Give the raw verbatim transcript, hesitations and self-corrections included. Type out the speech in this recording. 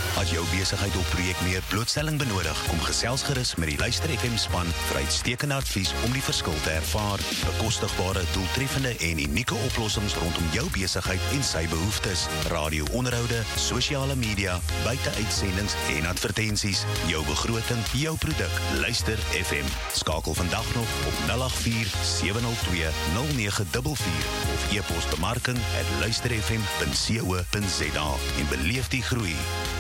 As jou besigheid of projek meer blootstelling benodig, kom gesels gerus met die Luister F M span vir uitstekende advies om die verskil te ervaar. Bekostigbare, doeltreffende en unieke oplossings rondom jou besigheid en sy behoeftes. Radio-onderhoude, sosiale media, buite-uitsendings en advertensies. Jou begroting, jou produk. Luister F M. Skakel vandag nog op nul agt vier sewe nul twee nul nege vier vier of e-pos bemarking at luisterfm punt co punt za en beleef die groei.